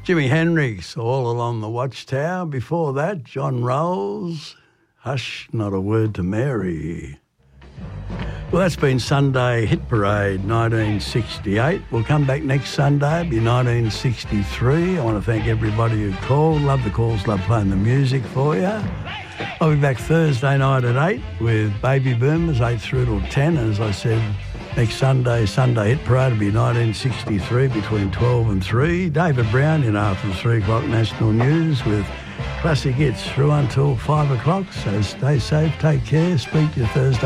Jimi Hendrix, All Along the Watchtower. Before that, John Rolls, Hush, Not a Word to Mary. Well, that's been Sunday Hit Parade 1968. We'll come back next Sunday. It'll be 1963. I want to thank everybody who called. Love the calls, love playing the music for you. I'll be back Thursday night at 8 with Baby Boomers, 8 through till 10. As I said, next Sunday Hit Parade will be 1963 between 12 and 3. David Brown in after 3 o'clock National News with classic hits through until 5 o'clock. So stay safe, take care, speak to you Thursday